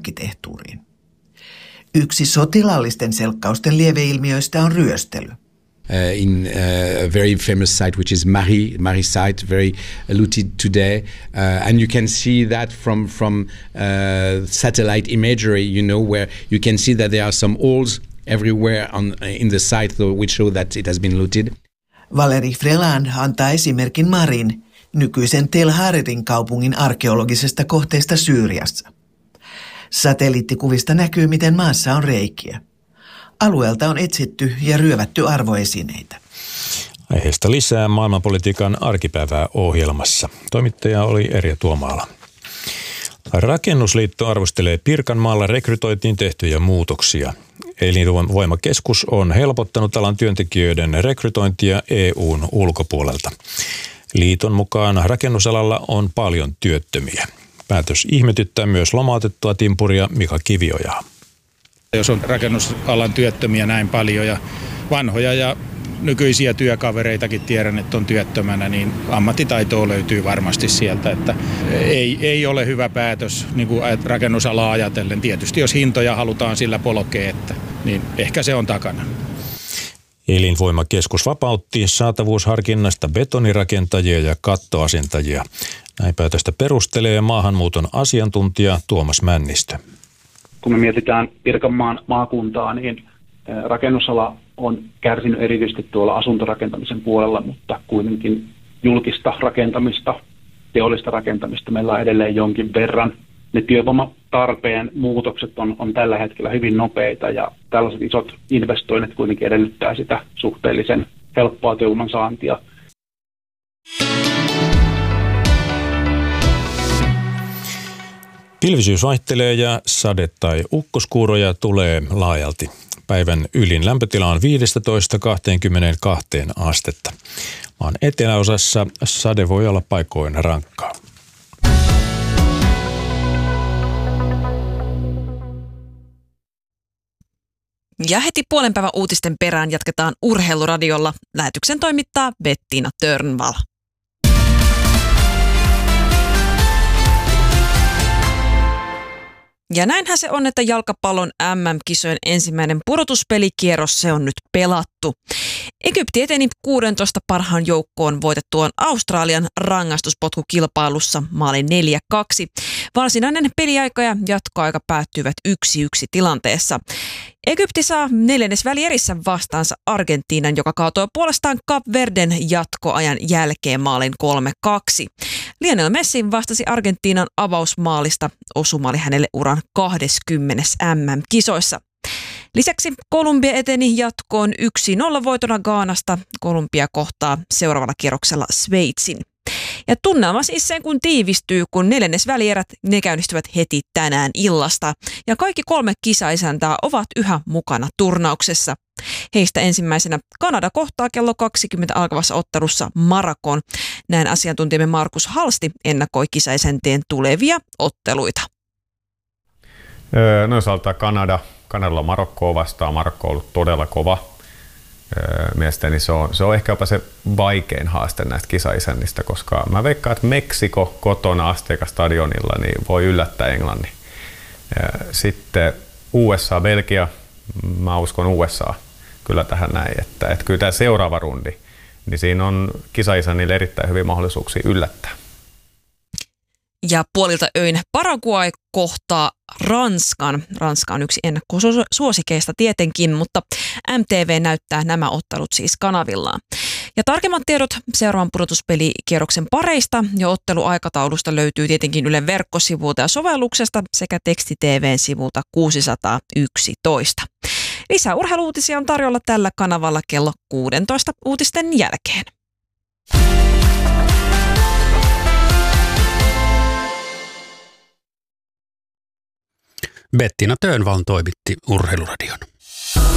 arkkitehtuuriin. Yksi sotilaallisten selkkausten lieveilmiöistä on ryöstely. In a very famous site, which is Mari site, very looted today, and you can see that from satellite imagery, where you can see that there are some holes everywhere in the site, which show that it has been looted. Valeri Freland antaa esimerkin Marin, nykyisen Tel Haririn kaupungin arkeologisesta kohteesta Syyriassa. Satelliittikuvista näkyy, miten maassa on reikiä. Alueelta on etsitty ja ryövätty arvoesineitä. Aiheesta lisää maailmanpolitiikan arkipäivää ohjelmassa. Toimittaja oli Erja Tuomaala. Rakennusliitto arvostelee Pirkanmaalla rekrytointiin tehtyjä muutoksia. Elinvoimakeskus on helpottanut alan työntekijöiden rekrytointia EU:n ulkopuolelta. Liiton mukaan rakennusalalla on paljon työttömiä. Päätös ihmetyttää myös lomautettua timpuria Mika Kiviojaa. Jos on rakennusalan työttömiä näin paljon ja vanhoja ja nykyisiä työkavereitakin tiedän, että on työttömänä, niin ammattitaitoa löytyy varmasti sieltä. Että ei ole hyvä päätös niin kuin rakennusalaa ajatellen. Tietysti jos hintoja halutaan sillä polkea, niin ehkä se on takana. Elinvoimakeskus vapautti saatavuusharkinnasta betonirakentajia ja kattoasentajia. Näin päätöstä perustelee maahanmuuton asiantuntija Tuomas Männistö. Kun me mietitään Pirkanmaan maakuntaa, niin rakennusala on kärsinyt erityisesti tuolla asuntorakentamisen puolella, mutta kuitenkin julkista rakentamista, teollista rakentamista meillä on edelleen jonkin verran. Ne työvoimatarpeen muutokset on tällä hetkellä hyvin nopeita ja tällaiset isot investoinnit kuitenkin edellyttää sitä suhteellisen helppoa työvoiman saantia. Pilvisyys vaihtelee ja sade- tai ukkoskuuroja tulee laajalti. Päivän ylin lämpötila on 15–22 astetta. Maan eteläosassa sade voi olla paikoin rankkaa. Ja heti puolenpäivän uutisten perään jatketaan Urheiluradiolla. Lähetyksen toimittaa Bettina Törnvall. Ja näinhän se on, että jalkapallon MM-kisojen ensimmäinen pudotuspelikierros se on nyt pelattu. Egypti eteni 16 parhaan joukkoon voitettuaan Australian rangaistuspotkukilpailussa maalin 4-2. Varsinainen peliaika ja jatkoaika päättyivät 1-1 tilanteessa. Egypti saa neljännesvälierissä vastaansa Argentiinan, joka kaatoi puolestaan Kap Verden jatkoajan jälkeen maalin 3-2. Lionel Messi vastasi Argentiinan avausmaalista. Osuma oli hänelle uran 20. MM-kisoissa. Lisäksi Kolumbia eteni jatkoon 1-0 voitona Ghanasta. Kolumbia kohtaa seuraavalla kierroksella Sveitsin. Ja tunnelma siis sen kun tiivistyy, kun neljännesvälierät ne käynnistyvät heti tänään illasta. Ja kaikki 3 kisaisäntää ovat yhä mukana turnauksessa. Heistä ensimmäisenä Kanada kohtaa kello 20 alkavassa ottelussa Marokon. Näin asiantuntijamme Markus Halsti ennakoi kisaisäntien tulevia otteluita. No jos aloittaa Kanadalla Marokkoa vastaan. Marokko on ollut todella kova. Mielestäni se on ehkä jopa se vaikein haaste näistä kisaisännistä, koska mä veikkaan, että Meksiko kotona Azteca-stadionilla niin voi yllättää Englannin. Sitten USA, Belgia, mä uskon USA kyllä tähän näin, että kyllä tämä seuraava rundi, niin siinä on kisaisännille erittäin hyviä mahdollisuuksia yllättää. Ja puolilta öin Paraguay kohtaa Ranskan. Ranska on yksi ennakkosuosikeista tietenkin, mutta MTV näyttää nämä ottelut siis kanavillaan. Ja tarkemmat tiedot seuraavan pudotuspelikierroksen pareista ja otteluaikataulusta löytyy tietenkin Ylen verkkosivuilta ja sovelluksesta sekä teksti-TV:n sivulta 611. Lisää urheiluutisia on tarjolla tällä kanavalla kello 16 uutisten jälkeen. Bettina Törnvall toimitti Urheiluradion.